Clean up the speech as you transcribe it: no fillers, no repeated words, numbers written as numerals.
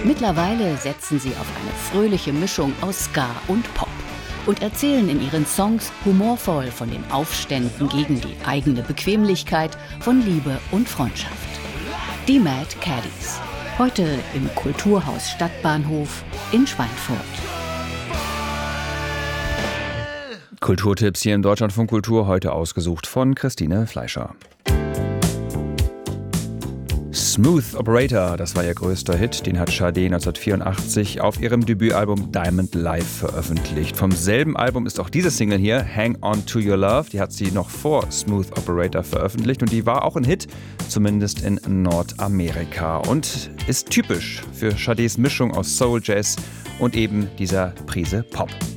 Mittlerweile setzen sie auf eine fröhliche Mischung aus Ska und Pop und erzählen in ihren Songs humorvoll von den Aufständen gegen die eigene Bequemlichkeit, von Liebe und Freundschaft. Die Mad Caddies. Heute im Kulturhaus Stadtbahnhof in Schweinfurt. Kulturtipps hier im Deutschlandfunk Kultur, heute ausgesucht von Christine Fleischer. Smooth Operator, das war ihr größter Hit, den hat Sade 1984 auf ihrem Debütalbum Diamond Live veröffentlicht. Vom selben Album ist auch diese Single hier, Hang On To Your Love, die hat sie noch vor Smooth Operator veröffentlicht und die war auch ein Hit, zumindest in Nordamerika und ist typisch für Sades Mischung aus Soul, Jazz und eben dieser Prise Pop.